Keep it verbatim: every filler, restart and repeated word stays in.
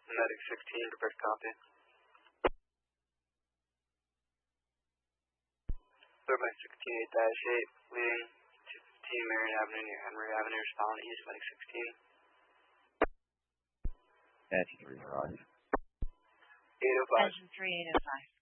Medic sixteen, prepare to copy. Third by sixteen eight dash eight, leading two fifteen Marion Avenue near Henry Avenue, respond east, Medic sixteen. Engine three oh five. eight oh five. Engine three eight oh five.